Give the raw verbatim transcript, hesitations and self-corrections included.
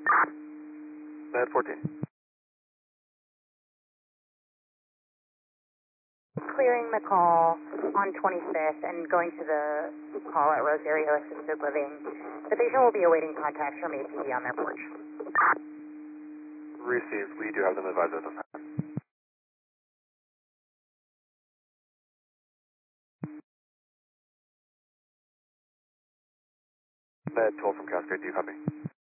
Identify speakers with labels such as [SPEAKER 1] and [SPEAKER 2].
[SPEAKER 1] Med fourteen.
[SPEAKER 2] Clearing the call on twenty-fifth and going to the call at Rosario Assisted Living. The patient will be awaiting contact from A P D on their porch.
[SPEAKER 1] Received. We do have them advised at this time. Med twelve from Cascade, do you copy?